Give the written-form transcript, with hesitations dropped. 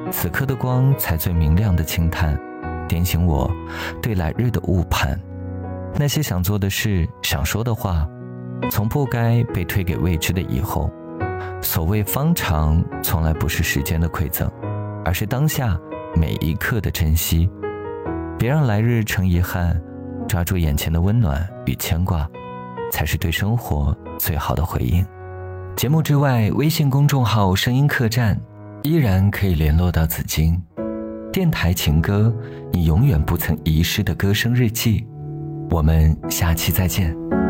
此刻的光才最明亮的轻叹，点醒我对来日的误判。那些想做的事，想说的话，从不该被推给未知的以后。所谓方长，从来不是时间的馈赠，而是当下每一刻的珍惜。别让来日成遗憾，抓住眼前的温暖与牵挂，才是对生活最好的回应。节目之外，微信公众号声音客栈依然可以联络到紫荆。电台情歌，你永远不曾遗失的歌声日记。我们下期再见。